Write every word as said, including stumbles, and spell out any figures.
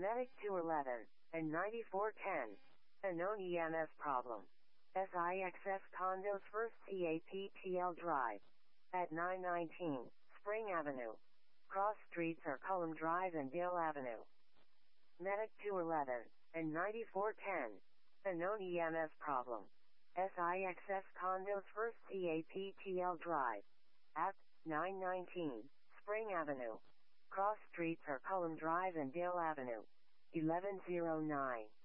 Medic two eleven and ninety-four ten. A known E M S problem. S I X S Condos First C A P T L Drive. At nine nineteen, Spring Avenue. Cross streets are Cullum Drive and Dale Avenue. Medic two eleven and ninety-four ten. A known E M S problem. S I X S Condos First C A P T L Drive. At nine nineteen, Spring Avenue. Cross streets are Cullum Drive and Dale Avenue. eleven oh nine.